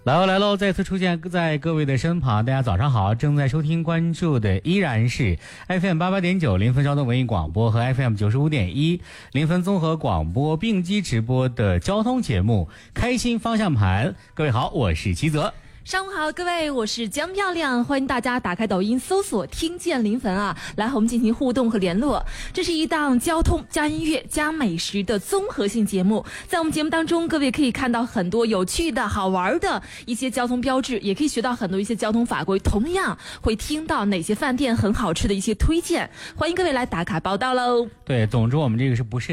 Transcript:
来喽！再次出现在各位的身旁，大家早上好！正在收听关注的依然是 FM88.9临汾交通文艺广播和 FM95.1临汾综合广播并机直播的交通节目《开心方向盘》。各位好，我是齐泽。 上午好，各位，我是江漂亮，欢迎大家打开抖音搜索听见临汾啊，来和我们进行互动和联络。这是一档交通加音乐加美食的综合性节目，在我们节目当中，各位可以看到很多有趣的好玩的一些交通标志，也可以学到很多一些交通法规，同样会听到哪些饭店很好吃的一些推荐，欢迎各位来打卡报道喽。 对，总之我们这个是不是